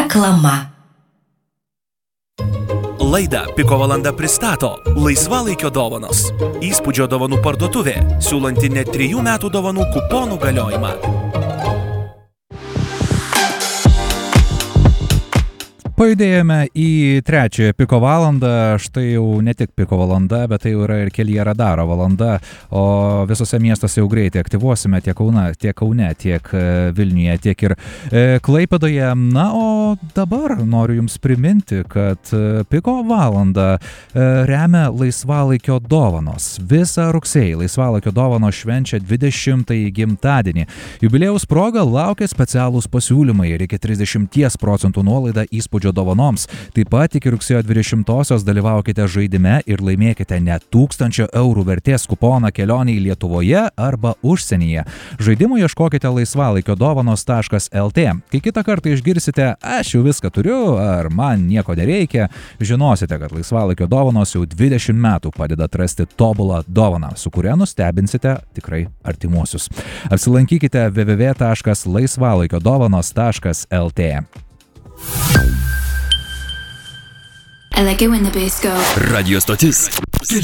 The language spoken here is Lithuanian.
Reklama. Laidą Piko valanda pristato Laisvalaikio dovanos. Įspūdžio dovanų parduotuvė, siūlanti net 3 metų dovanų kuponų galiojimą. Pajudėjome į trečiąją Piko valandą, štai jau ne tik Piko valanda, bet tai jau yra ir kelyje radaro valanda, o visose miestuose jau greitai aktyvuosime tiek Kaune, tiek Vilniuje, tiek ir Klaipėdoje. Na, o dabar noriu Jums priminti, kad Piko valandą remia Laisvalaikio dovanos. Visą rugsėjį Laisvalaikio dovanos švenčia 20-ąjį gimtadienį. Jubiliejaus proga laukia specialūs pasiūlymai ir iki 30% nuolaida įspūdžio dovanoms. Taip pat iki rugsėjo 20-osios dalyvaukite žaidime ir laimėkite net 1000 eurų vertės kuponą kelionei Lietuvoje arba užsienyje. Žaidimų ieškokite laisvalaikio dovanos.lt. Kai kitą kartą išgirsite, aš jau viską turiu ar man nieko nereikia, žinosite, kad Laisvalaikio dovanos jau 20 metų padeda atrasti tobulą dovaną, su kuria nustebinsite tikrai artimuosius. Apsilankykite www.laisvalaikio-dovanos.lt. I like it when the bass go. Radio stotis